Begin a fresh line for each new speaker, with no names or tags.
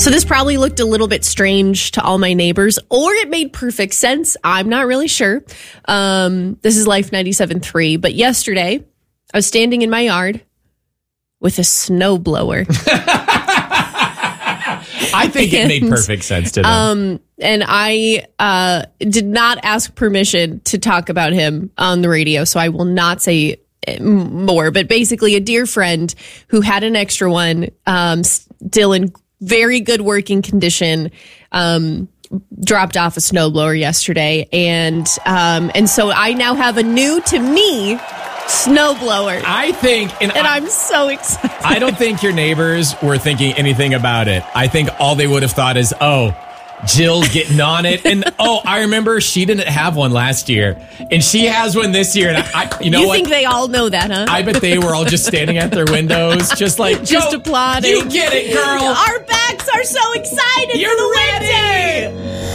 So this probably looked a little bit strange to all my neighbors, or it made perfect sense. I'm not really sure. This is Life 97.3. But yesterday, I was standing in my yard with a snowblower.
I think it made perfect sense to them.
And I did not ask permission to talk about him on the radio, so I will not say more. But basically, a dear friend who had an extra one, still in very good working condition, dropped off a snowblower yesterday, and so I now have a new to me snowblower.
I think, and
I'm so excited.
I don't think your neighbors were thinking anything about it. I think all they would have thought is, oh, Jill's getting on it. And I remember she didn't have one last year, and she has one this year. And you know
you
what?
think they all know that, huh?
I bet they were all just standing at their windows, just
applauding.
You get it, girl.
Our backs are so excited
You're
for the
ready.